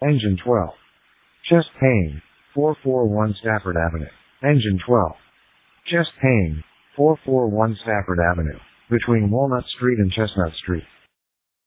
Engine 12. Chest pain, 441 Stafford Avenue. Engine 12. Chest pain, 441 Stafford Avenue, between Walnut Street and Chestnut Street.